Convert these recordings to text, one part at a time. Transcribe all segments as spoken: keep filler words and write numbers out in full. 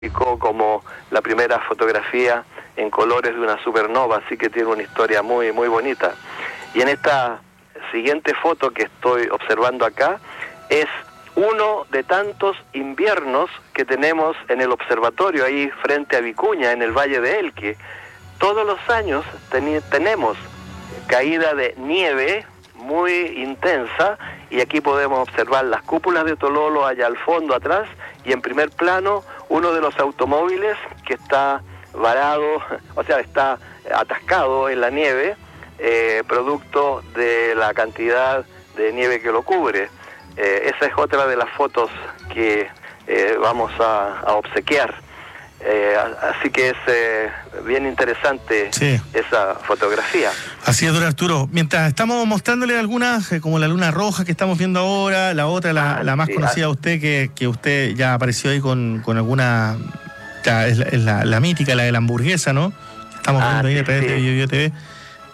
como la primera fotografía en colores de una supernova, así que tiene una historia muy muy bonita. Y en esta siguiente foto que estoy observando acá es uno de tantos inviernos que tenemos en el observatorio ahí frente a Vicuña, en el Valle de Elqui. Todos los años ten- tenemos caída de nieve muy intensa, y aquí podemos observar las cúpulas de Tololo allá al fondo atrás, y en primer plano uno de los automóviles que está varado, o sea, está atascado en la nieve, eh, producto de la cantidad de nieve que lo cubre. Eh, esa es otra de las fotos que eh, vamos a, a obsequiar. Eh, así que es eh, bien interesante, sí, esa fotografía. Así es, don Arturo. Mientras estamos mostrándole algunas, eh, como la luna roja que estamos viendo ahora, la otra, la, ah, la más sí, conocida de usted, que, que usted ya apareció ahí con, con alguna, ya es, la, es la, la mítica, la de la hamburguesa, ¿no? Estamos ah, viendo ahí sí, a través sí. de BioBio T V.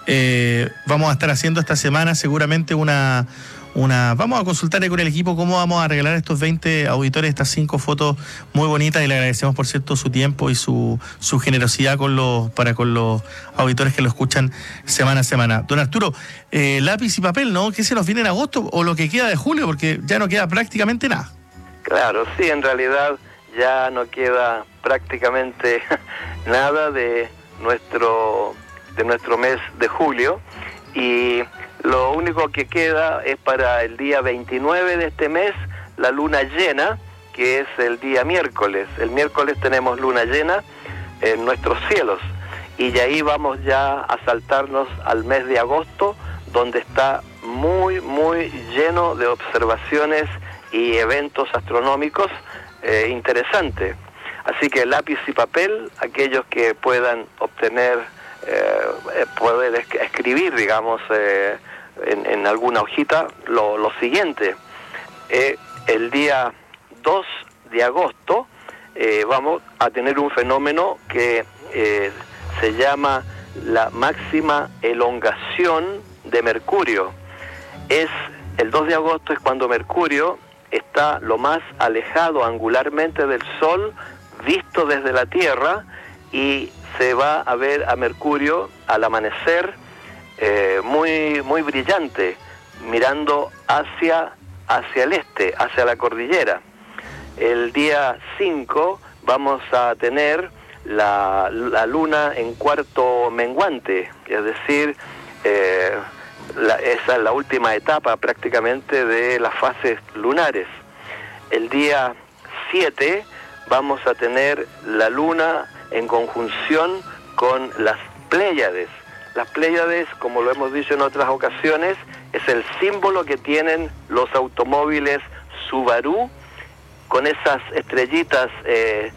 Eh, vamos a estar haciendo esta semana seguramente una... Una, vamos a consultar con el equipo cómo vamos a regalar estos veinte auditores estas cinco fotos muy bonitas, y le agradecemos, por cierto, su tiempo y su, su generosidad con los, para con los auditores que lo escuchan semana a semana. Don Arturo, eh, lápiz y papel, ¿no? ¿Qué se nos viene en agosto o lo que queda de julio? Porque ya no queda prácticamente nada. Claro, sí, en realidad ya no queda prácticamente nada de nuestro, de nuestro mes de julio, y lo único que queda es para el día veintinueve de este mes, la luna llena, que es el día miércoles. El miércoles tenemos luna llena en nuestros cielos, y de ahí vamos ya a saltarnos al mes de agosto, donde está muy, muy lleno de observaciones y eventos astronómicos eh, interesantes. Así que lápiz y papel, aquellos que puedan obtener, eh, poder es- escribir, digamos, eh, En, en alguna hojita, lo, lo siguiente. Eh, el día dos de agosto eh, vamos a tener un fenómeno que eh, se llama la máxima elongación de Mercurio. Es el dos de agosto es cuando Mercurio está lo más alejado angularmente del Sol, visto desde la Tierra, y se va a ver a Mercurio al amanecer Eh, muy muy brillante, mirando hacia hacia el este, hacia la cordillera. El día cinco vamos a tener la, la luna en cuarto menguante, es decir, eh, la, esa es la última etapa prácticamente de las fases lunares. El día siete vamos a tener la luna en conjunción con las Pléyades. Las Pléyades, como lo hemos dicho en otras ocasiones, es el símbolo que tienen los automóviles Subaru, con esas estrellitas eh,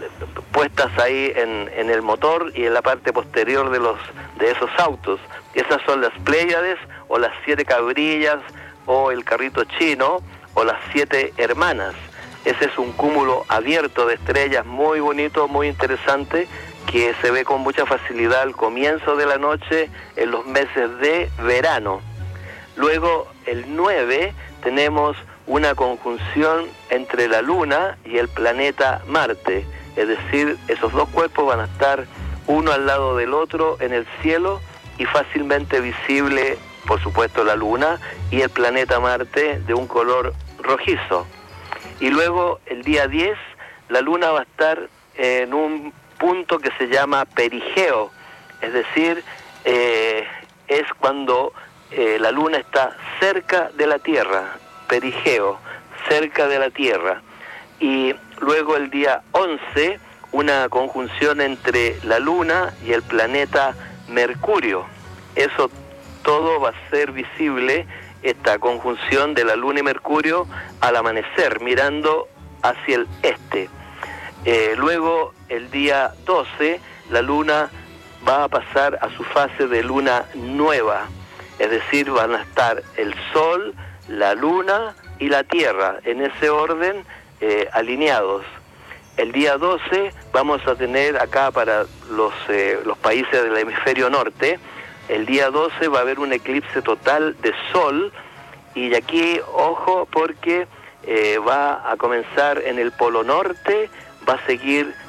puestas ahí en, en el motor y en la parte posterior de los de esos autos. Esas son las Pléyades, o las siete cabrillas, o el carrito chino, o las siete hermanas. Ese es un cúmulo abierto de estrellas muy bonito, muy interesante, que se ve con mucha facilidad al comienzo de la noche en los meses de verano. Luego, el nueve, tenemos una conjunción entre la Luna y el planeta Marte. Es decir, esos dos cuerpos van a estar uno al lado del otro en el cielo, y fácilmente visible, por supuesto, la Luna y el planeta Marte de un color rojizo. Y luego, el día diez, la Luna va a estar en un punto que se llama perigeo, es decir, eh, es cuando eh, la luna está cerca de la Tierra, perigeo, cerca de la Tierra. Y luego el día once, una conjunción entre la luna y el planeta Mercurio. Eso todo va a ser visible, esta conjunción de la luna y Mercurio, al amanecer, mirando hacia el este. Eh, luego, el día doce, la luna va a pasar a su fase de luna nueva, es decir, van a estar el Sol, la Luna y la Tierra, en ese orden, eh, alineados. El día doce vamos a tener acá para los, eh, los países del hemisferio norte, el día doce va a haber un eclipse total de Sol, y aquí, ojo, porque eh, va a comenzar en el polo norte va a seguir